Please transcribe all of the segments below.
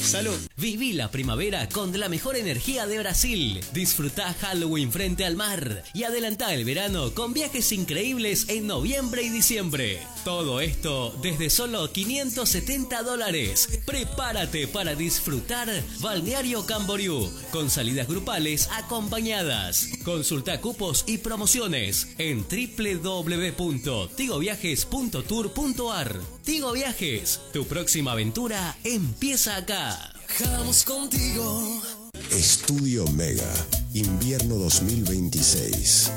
Salud. Viví la primavera con la mejor energía de Brasil. Disfrutá Halloween frente al mar y adelantá el verano con viajes increíbles en noviembre y diciembre. Todo esto desde solo $570. Prepárate para disfrutar Balneario Camboriú con salidas grupales acompañadas. Consulta cupos y promociones en www.tigoviajes.tour.ar. Tigo Viajes, tu próxima aventura empieza acá. Viajamos contigo. Estudio Mega, invierno 2026.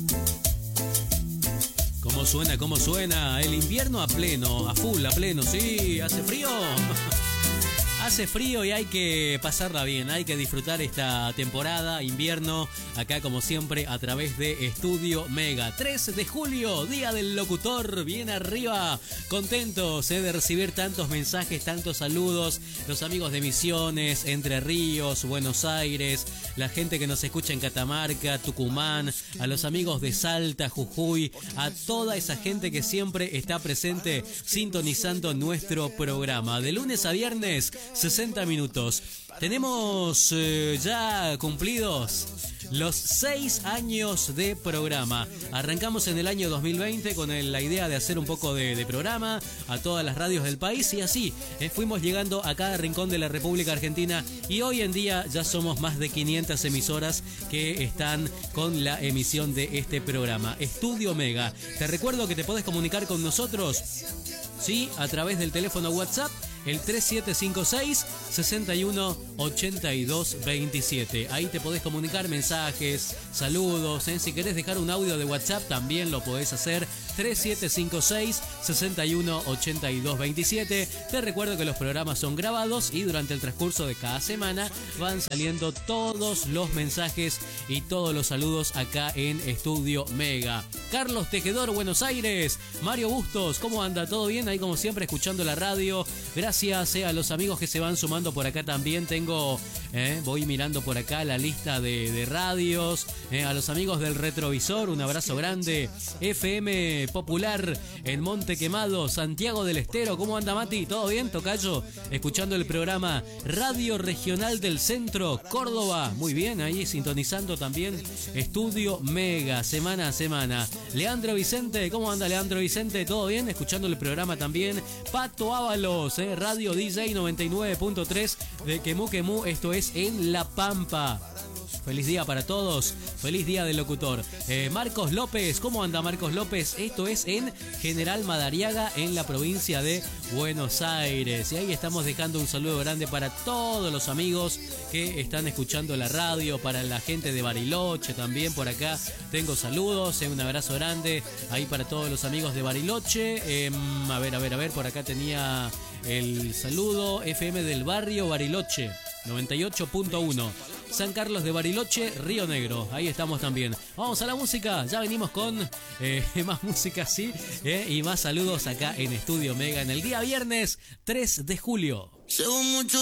¿Cómo suena? ¿Cómo suena? El invierno a pleno, a full, a pleno, sí, hace frío. Hace frío y hay que pasarla bien, hay que disfrutar esta temporada, invierno, acá como siempre a través de Estudio Mega. 3 de julio, Día del Locutor, bien arriba, contentos de recibir tantos mensajes, tantos saludos, los amigos de Misiones, Entre Ríos, Buenos Aires, la gente que nos escucha en Catamarca, Tucumán, a los amigos de Salta, Jujuy, a toda esa gente que siempre está presente sintonizando nuestro programa. De lunes a viernes, 60 minutos. Tenemos ya cumplidos los 6 años de programa. Arrancamos en el año 2020 con la idea de hacer un poco de programa a todas las radios del país y así fuimos llegando a cada rincón de la República Argentina y hoy en día ya somos más de 500 emisoras que están con la emisión de este programa. Estudio Mega. Te recuerdo que te podés comunicar con nosotros, sí, a través del teléfono WhatsApp, el 3756-618227. Ahí te podés comunicar mensajes, saludos. Si querés dejar un audio de WhatsApp, también lo podés hacer. 3756-618227. Te recuerdo que los programas son grabados y durante el transcurso de cada semana van saliendo todos los mensajes y todos los saludos acá en Estudio Mega. Carlos Tejedor, Buenos Aires. Mario Bustos, ¿cómo anda? ¿Todo bien? Ahí como siempre escuchando la radio. Gracias a los amigos que se van sumando por acá también. Voy mirando por acá la lista de radios. A los amigos del Retrovisor, un abrazo grande. FM Popular en Monte Quemado, Santiago del Estero. ¿Cómo anda, Mati? ¿Todo bien, tocayo? Escuchando el programa Radio Regional del Centro, Córdoba. Muy bien, ahí sintonizando también Estudio Mega, semana a semana. Leandro Vicente, ¿cómo anda, Leandro Vicente? ¿Todo bien? Escuchando el programa también. Pato Ábalos, Radio DJ 99.3 de Quemú Quemú, esto es en La Pampa. Feliz día para todos, feliz día del locutor. Marcos López, ¿cómo anda Marcos López? Esto es en General Madariaga, en la provincia de Buenos Aires. Y ahí estamos dejando un saludo grande para todos los amigos que están escuchando la radio, para la gente de Bariloche también por acá. Tengo saludos, un abrazo grande ahí para todos los amigos de Bariloche. A ver, por acá tenía el saludo. FM del barrio Bariloche, 98.1. San Carlos de Bariloche, Río Negro. Ahí estamos también. Vamos a la música. Ya venimos con más música, sí. Y más saludos acá en Estudio Mega en el día viernes 3 de julio. Llevo mucho